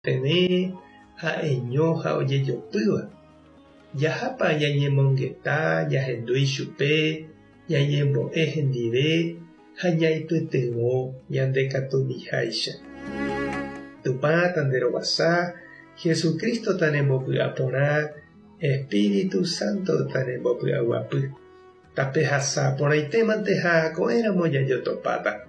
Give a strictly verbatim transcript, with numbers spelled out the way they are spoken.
pene ha'eño ha ojejopýva. Jahápa ñañemongeta, ñahendúi chupe, ñañembo'e hendive ha ñaipytyvõ ñande katumiháicha. Tupã tanderovasa, Jesucristo tanembopy'aporã, Espíritu Santo tanembopy'aguapy. Tape hasa porãitémante ha ko'ẽramo jajotopáta.